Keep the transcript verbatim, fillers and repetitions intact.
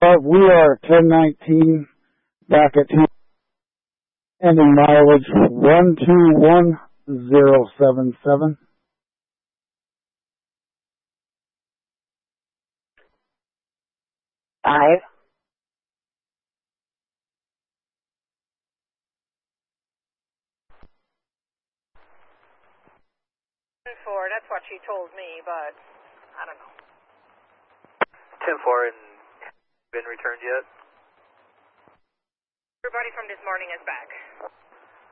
Uh, we are ten nineteen back at two, ending mileage one two one zero seven seven. Five. ten four, that's what she told me, but I don't know. ten four and been returned yet? Everybody from this morning is back.